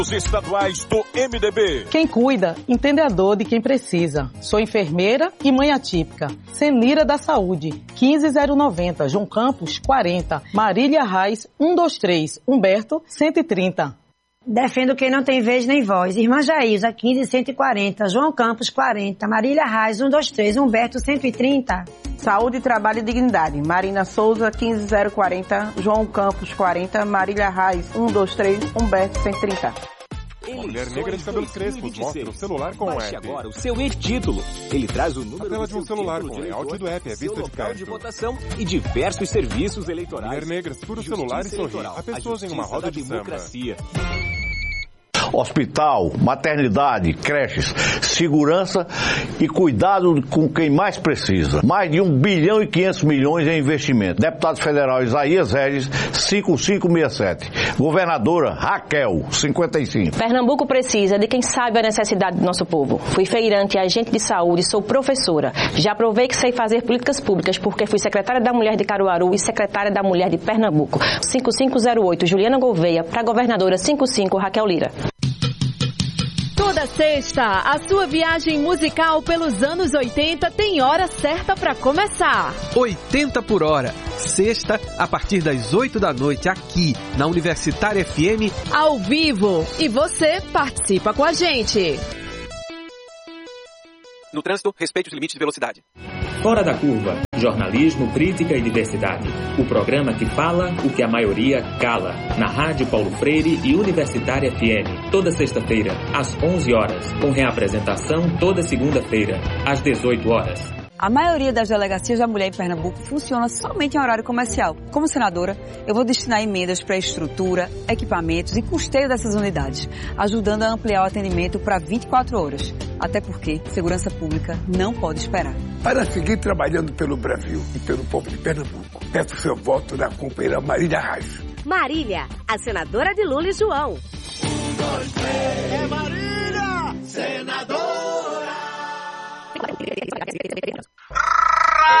Os estaduais do MDB. Quem cuida, entende a dor de quem precisa. Sou enfermeira e mãe atípica. Senlira da Saúde, 15090, João Campos, 40. Marília Reis, 123, Humberto, 130. Defendo quem não tem vez nem voz. Irmã Jaísa, 15140, João Campos, 40. Marília Reis, 123, Humberto, 130. Saúde, Trabalho e Dignidade. Marina Souza, 15040, João Campos, 40. Marília Reis, 123, Humberto, 130. Uma mulher negra de cabelos crespos mostra o celular com o app. Agora o seu e-título. Ele traz o número a tela de um celular com o layout do app é vista de crédito. De votação e diversos serviços eleitorais. Mulher negra segura o celular e sorri a pessoas em uma roda de samba. Hospital, maternidade, creches, segurança e cuidado com quem mais precisa. Mais de 1 bilhão e 500 milhões em investimento. Deputado federal Isaías Regis, 5567. Governadora Raquel, 55. Pernambuco precisa de quem sabe a necessidade do nosso povo. Fui feirante, agente de saúde, sou professora. Já provei que sei fazer políticas públicas porque fui secretária da Mulher de Caruaru e secretária da Mulher de Pernambuco. 5508, Juliana Gouveia, para governadora 55, Raquel Lira. Toda sexta, a sua viagem musical pelos anos 80 tem hora certa para começar. 80 por hora. Sexta, a partir das 8 da noite, aqui na Universitária FM. Ao vivo. E você participa com a gente. No trânsito, respeite os limites de velocidade. Fora da Curva, jornalismo, crítica e diversidade. O programa que fala o que a maioria cala. Na Rádio Paulo Freire e Universitária FM. Toda sexta-feira, às 11 horas. Com reapresentação toda segunda-feira, às 18 horas. A maioria das delegacias da mulher em Pernambuco funciona somente em horário comercial. Como senadora, eu vou destinar emendas para estrutura, equipamentos e custeio dessas unidades, ajudando a ampliar o atendimento para 24 horas. Até porque segurança pública não pode esperar. Para seguir trabalhando pelo Brasil e pelo povo de Pernambuco, peço seu voto na companheira Marília Reis. Marília, a senadora de Lula e João. 1, 2, 3. É Marília!